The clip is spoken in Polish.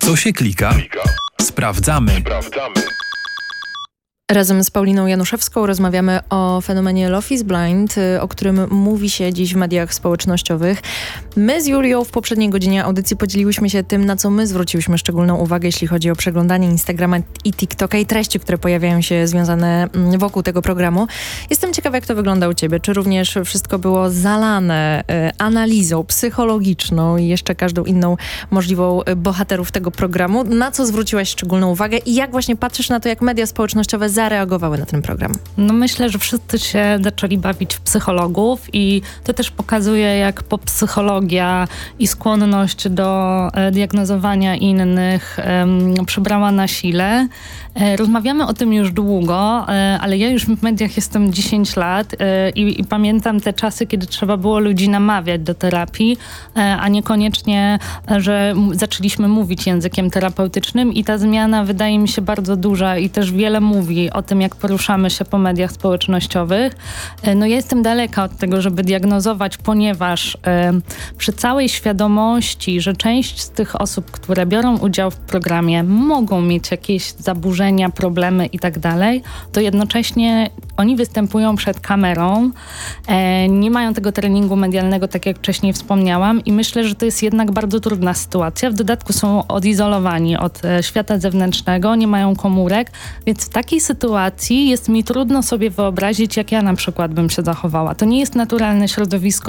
Co się klika? Sprawdzamy. Razem z Pauliną Januszewską rozmawiamy o fenomenie Love is Blind, o którym mówi się dziś w mediach społecznościowych. My z Julią w poprzedniej godzinie audycji podzieliłyśmy się tym, na co my zwróciłyśmy szczególną uwagę, jeśli chodzi o przeglądanie Instagrama i TikToka i treści, które pojawiają się związane wokół tego programu. Jestem ciekawa, jak to wygląda u ciebie. Czy również wszystko było zalane analizą psychologiczną i jeszcze każdą inną możliwą bohaterów tego programu? Na co zwróciłaś szczególną uwagę i jak właśnie patrzysz na to, jak media społecznościowe zareagowały na ten program? No myślę, że wszyscy się zaczęli bawić w psychologów i to też pokazuje, jak popsychologia i skłonność do diagnozowania innych przybrała na sile. Rozmawiamy o tym już długo, ale ja już w mediach jestem 10 lat i pamiętam te czasy, kiedy trzeba było ludzi namawiać do terapii, a niekoniecznie, że zaczęliśmy mówić językiem terapeutycznym i ta zmiana wydaje mi się bardzo duża i też wiele mówi o tym, jak poruszamy się po mediach społecznościowych. No ja jestem daleka od tego, żeby diagnozować, ponieważ przy całej świadomości, że część z tych osób, które biorą udział w programie, mogą mieć jakieś zaburzenia, problemy i tak dalej, to jednocześnie oni występują przed kamerą, nie mają tego treningu medialnego, tak jak wcześniej wspomniałam, i myślę, że to jest jednak bardzo trudna sytuacja. W dodatku są odizolowani od świata zewnętrznego, nie mają komórek, więc w takiej sytuacji jest mi trudno sobie wyobrazić, jak ja na przykład bym się zachowała. To nie jest naturalne środowisko,